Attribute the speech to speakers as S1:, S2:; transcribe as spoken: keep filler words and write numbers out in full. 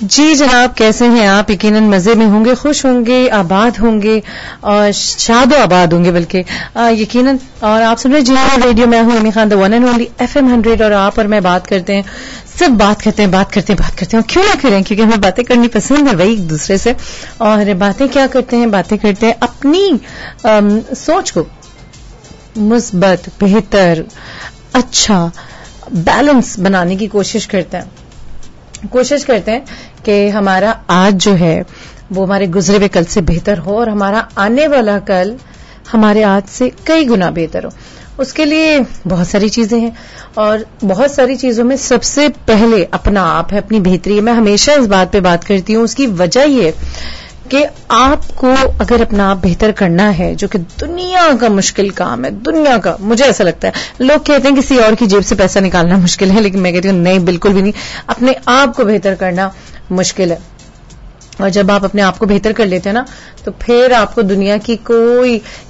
S1: جی جناب، کیسے ہیں آپ؟ یقیناً مزے میں ہوں گے، خوش ہوں گے، آباد ہوں گے اور شاد و آباد ہوں گے بلکہ یقیناً. اور آپ سن رہے جی ریڈیو، میں ہوں امی Khan the one and only if M hundred, اور آپ اور میں بات کرتے ہیں، سب بات کرتے ہیں بات کرتے ہیں بات کرتے ہیں. کیوں نہ کریں؟ کیونکہ ہمیں باتیں کرنی پسند ہے بھائی ایک دوسرے سے. اور باتیں کیا کرتے ہیں؟ باتیں کرتے ہیں اپنی سوچ کو مثبت، بہتر، اچھا، بیلنس بنانے کی کوشش کرتے ہیں کوشش کرتے ہیں کہ ہمارا آج جو ہے وہ ہمارے گزرے ہوئے کل سے بہتر ہو، اور ہمارا آنے والا کل ہمارے آج سے کئی گنا بہتر ہو. اس کے لیے بہت ساری چیزیں ہیں، اور بہت ساری چیزوں میں سب سے پہلے اپنا آپ ہے، اپنی بہتری. میں ہمیشہ اس بات پہ بات کرتی ہوں. اس کی وجہ یہ ہے کہ آپ کو اگر اپنا آپ بہتر کرنا ہے، جو کہ دنیا کا مشکل کام ہے، دنیا کا، مجھے ایسا لگتا ہے. لوگ کہتے ہیں کسی اور کی جیب سے پیسہ نکالنا مشکل ہے، لیکن میں کہتی ہوں نہیں، بالکل بھی نہیں. اپنے آپ کو بہتر کرنا مشکل ہے، اور جب آپ اپنے آپ کو بہتر کر لیتے ہیں نا، تو پھر آپ کو دنیا کی کوئی